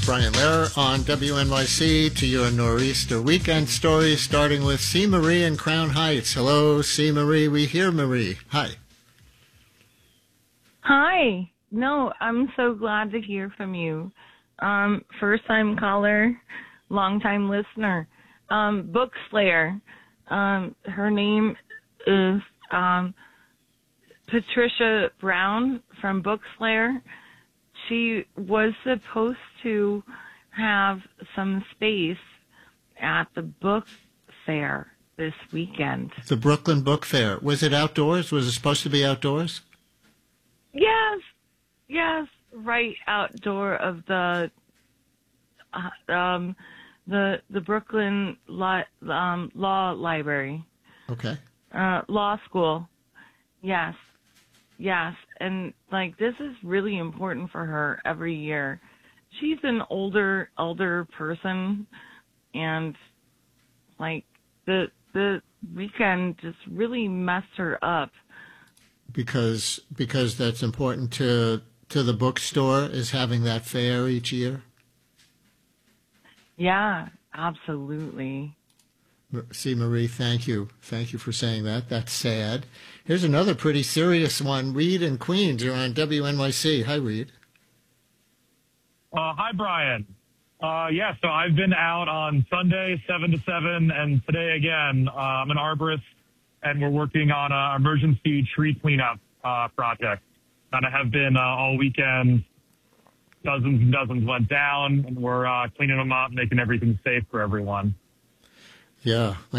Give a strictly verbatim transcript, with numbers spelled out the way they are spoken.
Brian Lehrer on W N Y C to your Nor'easter Weekend stories, starting with C. Marie in Crown Heights. Hello, C. Marie. We hear Marie. Hi. Hi. No, I'm so glad to hear from you. Um, first-time caller, long-time listener. Um, Book Slayer. Um, her name is um, Patricia Brown from Book Slayer. She was supposed to have some space at the book fair this weekend. The Brooklyn Book Fair. Was it outdoors? Was it supposed to be outdoors? Yes, yes, right outdoor of the uh, um, the the Brooklyn Law, um, Law Library. Okay. Uh, law school. Yes, yes, and like this is really important for her every year. She's an older elder person, and like the the weekend just really messed her up. Because because that's important to to the bookstore, is having that fair each year? Yeah, absolutely. See, Marie, thank you. Thank you for saying that. That's sad. Here's another pretty serious one. Reed in Queens, you're on W N Y C. Hi, Reed. Uh, hi, Brian. Uh, yeah, so I've been out on Sunday, seven to seven, and today again. Uh, I'm an arborist, and we're working on an emergency tree cleanup uh, project. And I have been uh, all weekend. Dozens and dozens went down, and we're uh, cleaning them up, making everything safe for everyone. Yeah.